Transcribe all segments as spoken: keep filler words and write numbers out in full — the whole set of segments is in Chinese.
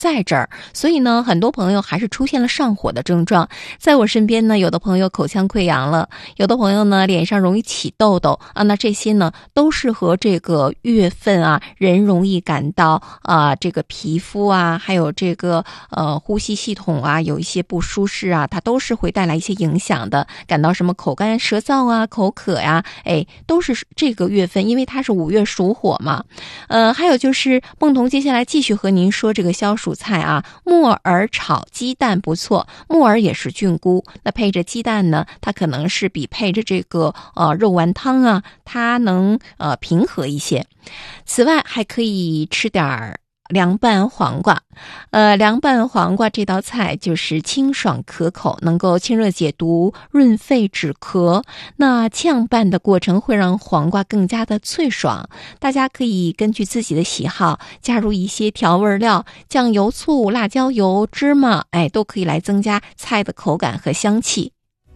在这儿，所以呢，很多朋友还是出现了上火的症状。在我身边呢，有的朋友口腔溃疡了，有的朋友呢脸上容易起痘痘啊，那这些呢都是和这个月份啊，人容易感到啊这个皮肤啊，还有这个呃呼吸系统啊有一些不舒适啊，它都是会带来一些影响的。感到什么口干舌燥啊、口渴呀、啊，哎，都是这个月份，因为它是五月属火嘛。呃，还有就是梦彤接下来继续和您说这个消暑菜啊，木耳炒鸡蛋不错，木耳也是菌菇，那配着鸡蛋呢，它可能是比配着这个呃肉丸汤啊，它能呃平和一些。此外还可以吃点儿凉拌黄瓜，呃，凉拌黄瓜这道菜就是清爽可口，能够清热解毒、润肺止咳。那炝拌的过程会让黄瓜更加的脆爽，大家可以根据自己的喜好加入一些调味料，酱油、醋、辣椒油、芝麻，哎，都可以来增加菜的口感和香气。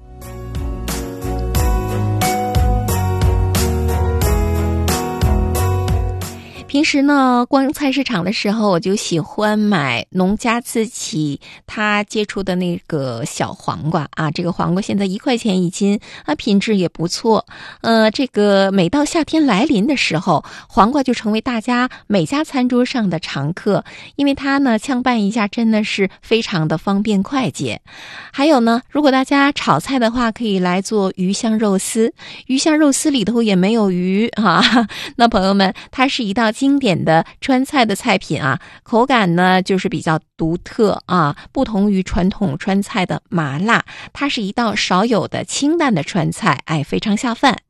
平时呢，逛菜市场的时候，我就喜欢买农家自己他接触的那个小黄瓜啊。这个黄瓜现在一块钱一斤啊，品质也不错。呃，这个每到夏天来临的时候，黄瓜就成为大家每家餐桌上的常客，因为它呢炝拌一下真的是非常的方便快捷。还有呢，如果大家炒菜的话，可以来做鱼香肉丝。鱼香肉丝里头也没有鱼啊，那朋友们，它是一道经典的川菜的菜品啊，口感呢就是比较独特啊，不同于传统川菜的麻辣，它是一道少有的清淡的川菜，哎，非常下饭。